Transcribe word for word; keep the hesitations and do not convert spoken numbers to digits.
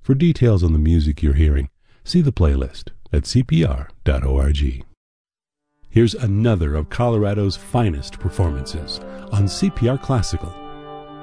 For details on the music you're hearing, see the playlist at c p r dot org. Here's another of Colorado's finest performances on C P R Classical.